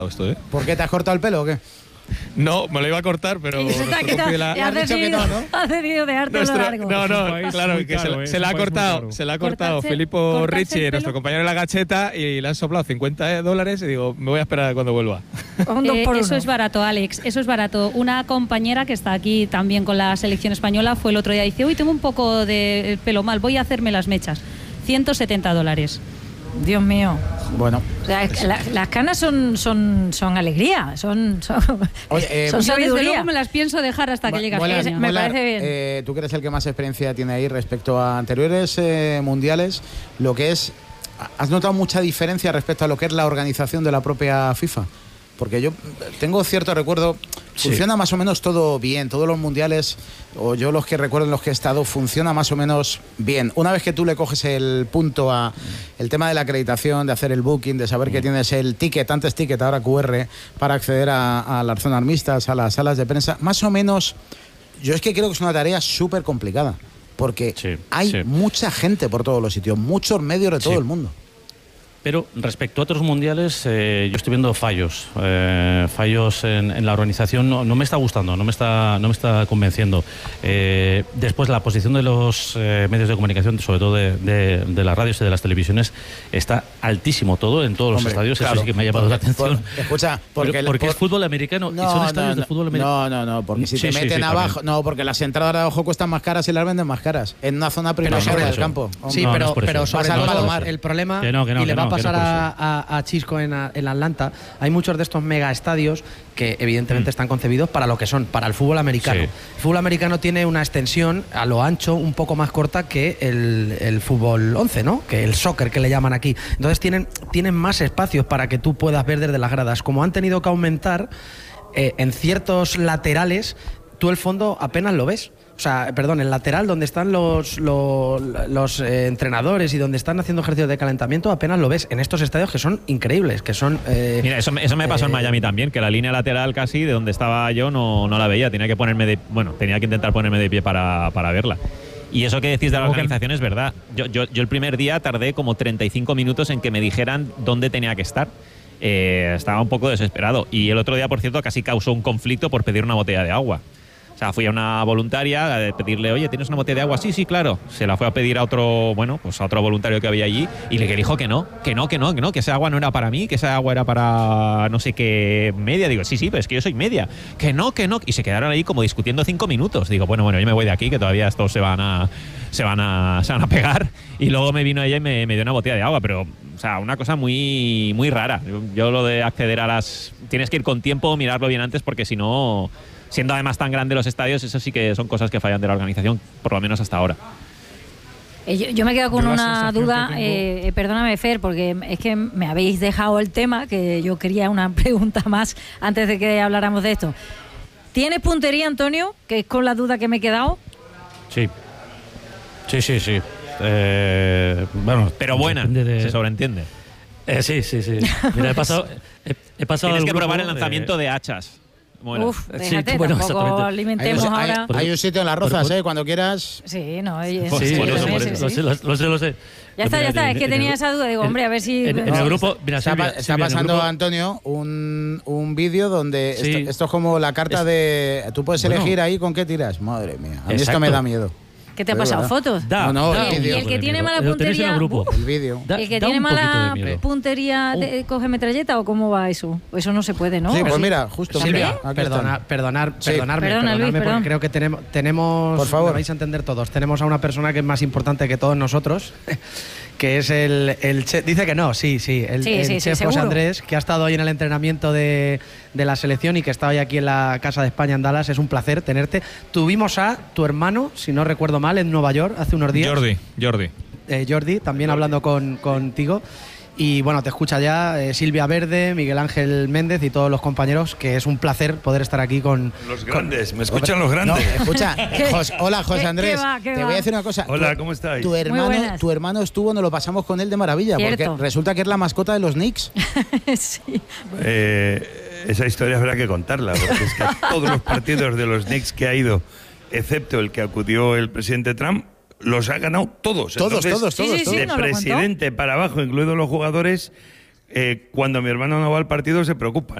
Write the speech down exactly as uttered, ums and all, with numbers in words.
esto, ¿eh? ¿Por qué te has cortado el pelo o qué? No, me lo iba a cortar, pero... Y se te ha quitado, la... has decidido, ¿no? Has decidido dejártelo Nuestro, largo. no, no, país claro, muy que caro, se, eh, se la ha cortado, se la ha cortado Cortarse- Filippo cortarse Ricci, el nuestro pelo. compañero de la gacheta, y le han soplado cincuenta dólares y digo, me voy a esperar a cuando vuelva. Un dos Eh, por eso uno. es barato, Alex, eso es barato. Una compañera que está aquí también con la selección española fue el otro día y dice, uy, tengo un poco de pelo mal, voy a hacerme las mechas. ciento setenta dólares. Dios mío. Bueno. O sea, es que la- las canas son, son, son alegría, son, son, Oye, eh, son Yo desde sabiduría. luego me las pienso dejar hasta que llegue a Molar, España. me molar. parece bien. Eh, tú que eres el que más experiencia tiene ahí respecto a anteriores eh, mundiales, lo que es, ¿has notado mucha diferencia respecto a lo que es la organización de la propia FIFA? Porque yo tengo cierto recuerdo, funciona más o menos todo bien, todos los mundiales, o yo los que recuerdo en los que he estado, funciona más o menos bien. Una vez que tú le coges el punto a el tema de la acreditación, de hacer el booking, de saber que tienes el ticket, antes ticket, ahora Q R, para acceder a, a las zonas mixtas, a las salas de prensa, más o menos, yo es que creo que es una tarea súper complicada, porque Sí, hay sí. mucha gente por todos los sitios, muchos medios de todo Sí. el mundo. Pero respecto a otros mundiales, eh, yo estoy viendo fallos, eh, fallos en, en la organización. No, no me está gustando, no me está, no me está convenciendo. Eh, después, la posición de los eh, medios de comunicación, sobre todo de, de, de las radios y de las televisiones, está altísimo todo en todos los Hombre, estadios. claro, Eso sí que me ha llamado porque- la atención. por- escucha, porque, Pero- porque por- es fútbol americano y son estadios de fútbol americano. No, no, no, porque si Sí, te sí, meten sí, abajo, también. no, porque las entradas de abajo cuestan más caras y las venden más caras. En una zona Pero no privilegiada por del eso. campo. Sí, No, no pero, es por pero eso. sobre Vas al todo Palomar. el problema, Que no, que no, y le que va a no, que pasar no por a, a- a Chisco en, a- en Atlanta, hay muchos de estos mega estadios que evidentemente Mm. están concebidos para lo que son, para el fútbol americano. Sí. El fútbol americano tiene una extensión a lo ancho un poco más corta que el, el fútbol once, ¿no? Que el soccer que le llaman aquí. Entonces tienen, tienen más espacios para que tú puedas ver desde las gradas. Como han tenido que aumentar eh, en ciertos laterales, tú el fondo apenas lo ves. O sea, perdón, el lateral donde están los, los, los, eh, entrenadores y donde están haciendo ejercicios de calentamiento apenas lo ves en estos estadios que son increíbles, que son... eh, Mira, eso, me- eso me pasó en eh, Miami también, que la línea lateral casi de donde estaba yo no, no la veía. Tenía que ponerme de, bueno, tenía que intentar ponerme de pie para, para verla. Y eso que decís de la Luego que- organización es verdad. Yo, yo, yo el primer día tardé como treinta y cinco minutos en que me dijeran dónde tenía que estar. Eh, estaba un poco desesperado. Y el otro día, por cierto, casi causó un conflicto por pedir una botella de agua. O sea, fui a una voluntaria a pedirle, oye, ¿tienes una botella de agua? Sí, sí, claro. Se la fue a pedir a otro, bueno, pues a otro voluntario que había allí y le dijo que no, que no, que no, que no, que esa agua no era para mí, que esa agua era para no sé qué media. Digo, sí, sí, pero es que yo soy media. Que no, que no. Y se quedaron ahí como discutiendo cinco minutos. Digo, bueno, bueno, yo me voy de aquí, que todavía estos se van a, se van a, se van a pegar. Y luego me vino ella y me, me dio una botella de agua, pero, o sea, una cosa muy, muy rara. Yo, yo lo de acceder a las... Tienes que ir con tiempo, mirarlo bien antes, porque si no... Siendo además tan grandes los estadios, eso sí que son cosas que fallan de la organización, por lo menos hasta ahora. Eh, Yo, yo me quedo con Yo la una sensación duda, que tengo- eh, eh, perdóname Fer, porque es que me habéis dejado el tema, que yo quería una pregunta más antes de que habláramos de esto. ¿Tienes puntería, Antonio? Que es con la duda que me he quedado. Sí. Sí, sí, sí. Eh, bueno, Pero buena, depende de- se sobreentiende. Eh, sí, sí, sí. Mira, he pasado, he, he pasado Tienes al que grupo, probar el eh, lanzamiento de hachas. Bueno, Uf, sí, déjate, bueno, tampoco exactamente. Hay, alimentemos un- hay- ahora. hay un sitio en Las Rozas, Por- ¿eh? Cuando quieras. Sí, no, oye, Por- sí, por sí, eso, sí, por sí, eso. sí. Lo sé, lo sé, lo sé. Ya está, ya Mira, está, en- es que en tenía el- esa duda, digo, en- hombre, a ver si... En, en el grupo, mira, Está, Silvia, pa- está Silvia, en el pasando, grupo- Antonio, un, un vídeo donde Sí. esto, esto es como la carta Es- de... Tú puedes Bueno. elegir ahí con qué tiras. Madre mía, a mí esto Exacto. me da miedo. ¿Qué te ha De pasado? verdad. ¿Fotos? Da, No, no, da el un vídeo. Y el poco que de tiene miedo. mala Lo tenéis en el puntería, grupo. El vídeo. Da- ¿El que da tiene un poquito mala de miedo. puntería de- coge metralleta o cómo va eso? Eso no se puede, ¿no? Sí, pues ¿Sí? mira, justo. ¿También? Mira, aquí Perdona, están. perdonar, Sí. perdonarme, Perdona, Luis, perdonadme, perdón. porque creo que tenemos, tenemos Por favor. me vais a entender todos, tenemos a una persona que es más importante que todos nosotros, que es el, el chef, dice que no, sí, sí, el, Sí, el sí, sí, chef José seguro. Andrés, que ha estado hoy en el entrenamiento de, de la selección y que está hoy aquí en la Casa de España en Dallas. Es un placer tenerte. Tuvimos a tu hermano, si no recuerdo mal, en Nueva York hace unos días. Jordi, Jordi. Eh, Jordi, también hablando con, contigo. Y bueno, te escucha ya eh, Silvia Verde, Miguel Ángel Méndez y todos los compañeros, que es un placer poder estar aquí con... Los grandes, ¿me escuchan los No, grandes? escucha, Jos- hola José ¿Qué- Andrés, qué va, qué te va? voy a decir una cosa. Hola, Tu- ¿cómo estáis? Tu hermano, buenas. tu hermano estuvo, nos lo pasamos con él de maravilla, Cierto. porque resulta que es la mascota de los Knicks. Sí. Eh, esa historia habrá que contarla, porque es que a todos los partidos de los Knicks que ha ido, excepto el que acudió el presidente Trump, los ha ganado todos. Todos, Entonces, todos, Sí, todos. sí, sí, de nos lo contó. presidente para abajo, incluidos los jugadores, eh, cuando mi hermano no va al partido se preocupan.